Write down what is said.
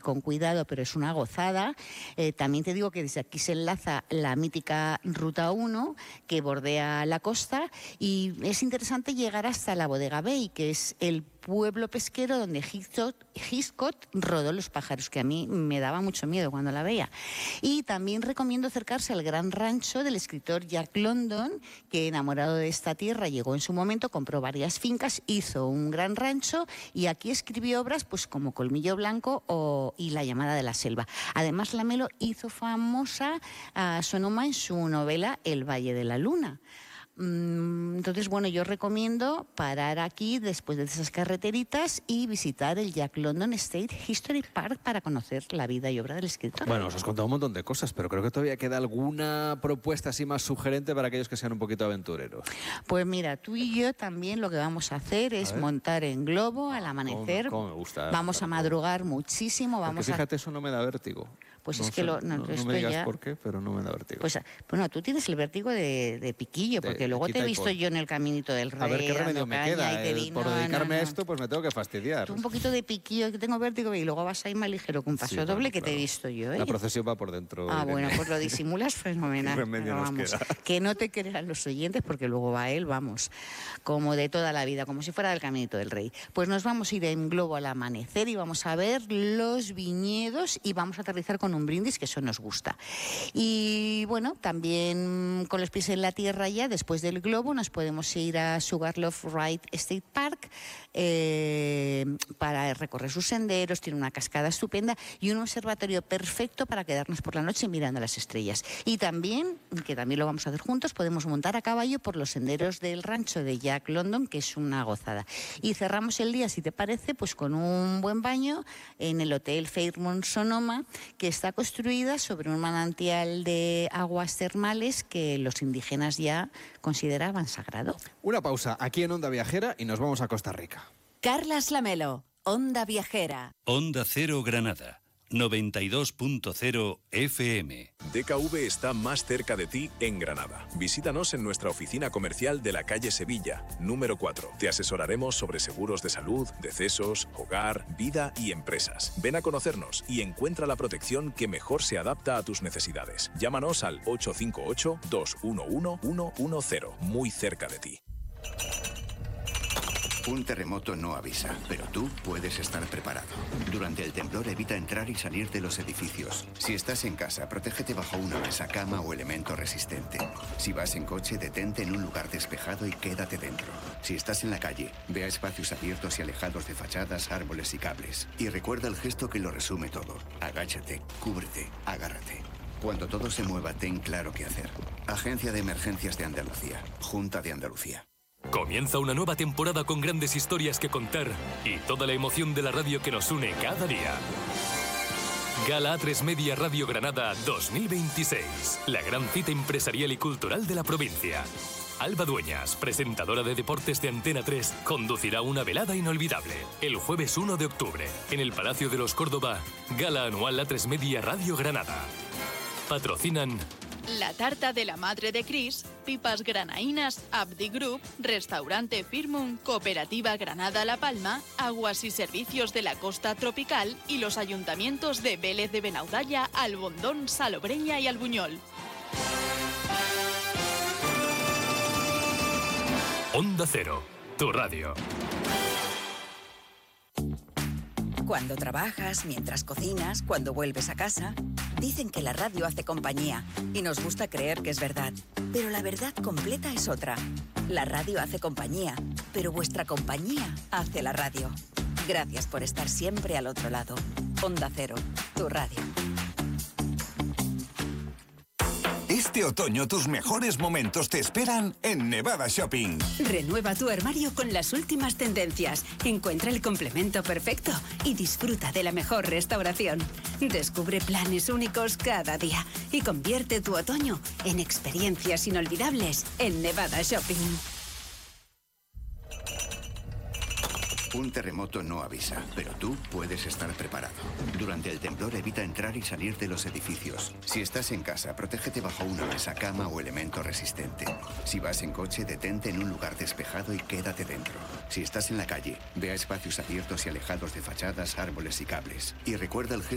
con cuidado, pero es una gozada. También te digo que desde aquí se enlaza la mítica Ruta 1 que bordea la costa, y es interesante llegar hasta la Bodega Bay, que es el pueblo pesquero donde Hitchcock rodó Los pájaros, que a mí me daba mucho miedo cuando la veía. Y también recomiendo acercarse al gran rancho del escritor Jack London, que enamorado de esta tierra llegó en su momento, compró varias fincas, hizo un gran rancho y aquí escribió obras pues como Colmillo Blanco y La llamada de la selva. Además, Lamelo hizo famosa a Sonoma en su novela El valle de la luna. Entonces, bueno, yo recomiendo parar aquí después de esas carreteritas y visitar el Jack London State History Park para conocer la vida y obra del escritor. Bueno, os has contado un montón de cosas, pero creo que todavía queda alguna propuesta así más sugerente para aquellos que sean un poquito aventureros. Pues mira, tú y yo también lo que vamos a hacer es montar en globo al amanecer. ¿Cómo me gusta? Vamos a madrugar muchísimo. Fíjate, eso no me da vértigo. Pues no es que sé, no me digas ya... por qué, pero no me da vértigo. Pues bueno, tú tienes el vértigo de piquillo, porque luego te he visto yo en el Caminito del Rey. A ver qué remedio me queda. Por dedicarme a esto, pues me tengo que fastidiar. Tú un poquito de piquillo, que tengo vértigo, y luego vas ahí más ligero con paso doble, que claro, te he visto yo. La procesión va por dentro. Bueno, pues lo disimulas fenomenal. ¿Qué remedio nos queda? Que no te crean los oyentes, porque luego va él, vamos, como de toda la vida, como si fuera del Caminito del Rey. Pues nos vamos a ir en globo al amanecer y vamos a ver los viñedos y vamos a aterrizar con un brindis, que eso nos gusta. Y bueno, también con los pies en la tierra ya, después del globo, nos podemos ir a Sugarloaf Ride State Park para recorrer sus senderos. Tiene una cascada estupenda y un observatorio perfecto para quedarnos por la noche mirando las estrellas. Y también, que también lo vamos a hacer juntos, podemos montar a caballo por los senderos del rancho de Jack London, que es una gozada. Y cerramos el día, si te parece, pues con un buen baño en el Hotel Fairmont Sonoma, que está construida sobre un manantial de aguas termales que los indígenas ya consideraban sagrado. Una pausa aquí en Onda Viajera y nos vamos a Costa Rica. Carlas Lamelo, Onda Viajera. Onda Cero Granada, 92.0 FM. DKV está más cerca de ti en Granada. Visítanos en nuestra oficina comercial de la calle Sevilla, número 4. Te asesoraremos sobre seguros de salud, decesos, hogar, vida y empresas. Ven a conocernos y encuentra la protección que mejor se adapta a tus necesidades. Llámanos al 858-211-110, muy cerca de ti. Un terremoto no avisa, pero tú puedes estar preparado. Durante el temblor evita entrar y salir de los edificios. Si estás en casa, protégete bajo una mesa, cama o elemento resistente. Si vas en coche, detente en un lugar despejado y quédate dentro. Si estás en la calle, ve a espacios abiertos y alejados de fachadas, árboles y cables. Y recuerda el gesto que lo resume todo. Agáchate, cúbrete, agárrate. Cuando todo se mueva, ten claro qué hacer. Agencia de Emergencias de Andalucía. Junta de Andalucía. Comienza una nueva temporada con grandes historias que contar y toda la emoción de la radio que nos une cada día. Gala A3 Media Radio Granada 2026. La gran cita empresarial y cultural de la provincia. Alba Dueñas, presentadora de deportes de Antena 3, conducirá una velada inolvidable el jueves 1 de octubre en el Palacio de los Córdoba. Gala anual A3 Media Radio Granada. Patrocinan La Tarta de la Madre de Cris, Pipas Granaínas, Abdi Group, Restaurante Firmun, Cooperativa Granada La Palma, Aguas y Servicios de la Costa Tropical y los ayuntamientos de Vélez de Benaudalla, Albondón, Salobreña y Albuñol. Onda Cero, tu radio. Cuando trabajas, mientras cocinas, cuando vuelves a casa, dicen que la radio hace compañía y nos gusta creer que es verdad. Pero la verdad completa es otra. La radio hace compañía, pero vuestra compañía hace la radio. Gracias por estar siempre al otro lado. Onda Cero, tu radio. Este otoño tus mejores momentos te esperan en Nevada Shopping. Renueva tu armario con las últimas tendencias. Encuentra el complemento perfecto y disfruta de la mejor restauración. Descubre planes únicos cada día y convierte tu otoño en experiencias inolvidables en Nevada Shopping. Un terremoto no avisa, pero tú puedes estar preparado. Durante el temblor evita entrar y salir de los edificios. Si estás en casa, protégete bajo una mesa, cama o elemento resistente. Si vas en coche, detente en un lugar despejado y quédate dentro. Si estás en la calle, ve a espacios abiertos y alejados de fachadas, árboles y cables. Y recuerda el gesto